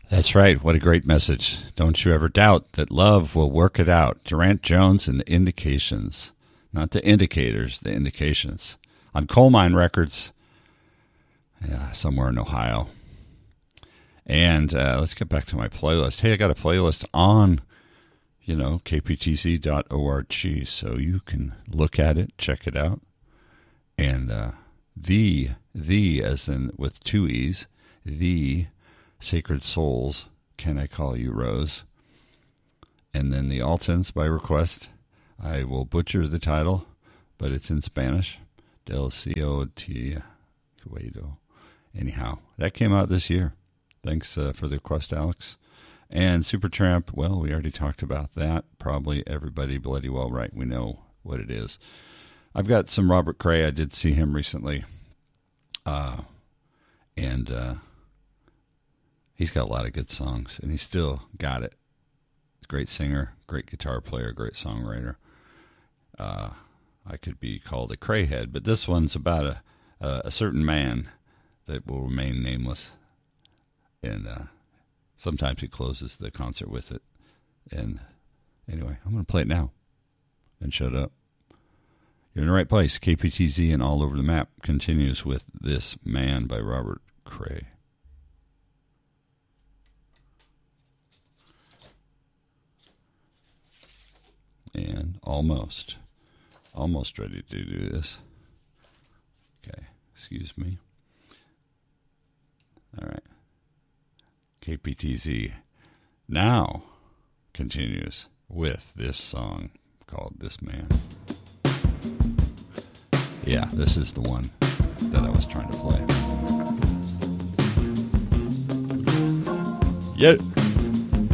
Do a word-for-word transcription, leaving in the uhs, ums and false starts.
That's right. What a great message. Don't you ever doubt that love will work it out. Durant Jones and the Indications. Not the indicators, the indications. On Coal Mine Records, yeah, somewhere in Ohio. And uh, let's get back to my playlist. Hey, I got a playlist on, you know, k p t z dot org, so you can look at it, check it out. And uh, the, the, as in with two E's, the Sacred Souls, Can I Call You Rose? And then the Altons by request. I will butcher the title, but it's in Spanish. Del Cio T. Cuedo. Anyhow, that came out this year. Thanks uh, for the request, Alex. And Supertramp, well, we already talked about that. Probably everybody bloody well right. We know what it is. I've got some Robert Cray. I did see him recently. Uh, and... Uh, He's got a lot of good songs, and he's still got it. Great singer, great guitar player, great songwriter. Uh, I could be called a crayhead, but this one's about a, a, a certain man that will remain nameless. And uh, sometimes he closes the concert with it. And anyway, I'm going to play it now and shut up. You're in the right place. K P T Z and All Over the Map continues with This Man by Robert Cray. And almost, almost ready to do this. Okay, excuse me. All right. K P T Z now continues with this song called This Man. Yeah, this is the one that I was trying to play. Yeah.